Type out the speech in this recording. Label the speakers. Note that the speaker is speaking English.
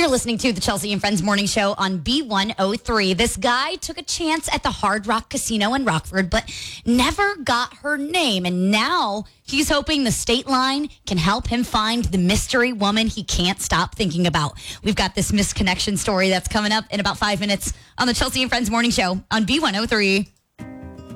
Speaker 1: You're listening to the Chelsea and Friends Morning Show on B103. This guy took a chance at the Hard Rock Casino in Rockford, but never got her name. And now he's hoping the state line can help him find the mystery woman he can't stop thinking about. We've got this misconnection story that's coming up in about 5 minutes on the Chelsea and Friends Morning Show on B103.